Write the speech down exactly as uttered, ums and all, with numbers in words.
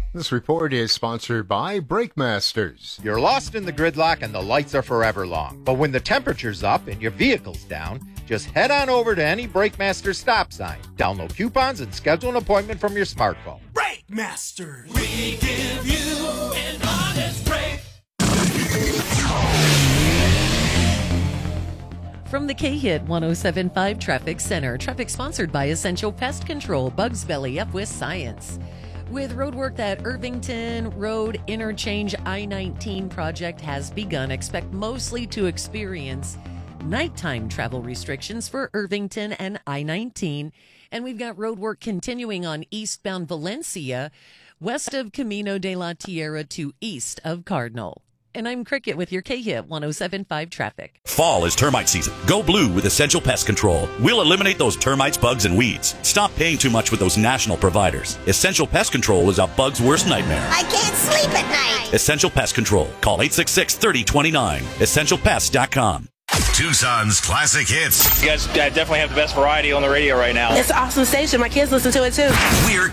This report is sponsored by Brake Masters. You're lost in the gridlock and the lights are forever long. But when the temperature's up and your vehicle's down, just head on over to any Brake Masters stop sign. Download coupons and schedule an appointment from your smartphone. Brake Masters. We give you an honest break. From the K-Hit one oh seven point five Traffic Center, traffic sponsored by Essential Pest Control, Bugs Belly Up with Science. With roadwork, that Irvington Road Interchange I nineteen project has begun. Expect mostly to experience nighttime travel restrictions for Irvington and I nineteen. And we've got roadwork continuing on eastbound Valencia, west of Camino de la Tierra to east of Cardinal. And I'm Cricket with your K-Hit one oh seven point five traffic. Fall is termite season. Go blue with Essential Pest Control. We'll eliminate those termites, bugs, and weeds. Stop paying too much with those national providers. Essential Pest Control is a bug's worst nightmare. I can't sleep at night. Essential Pest Control. Call eight six six, three oh two nine. essential pest dot com. Tucson's classic hits. You guys definitely have the best variety on the radio right now. It's an awesome station. My kids listen to it too. We're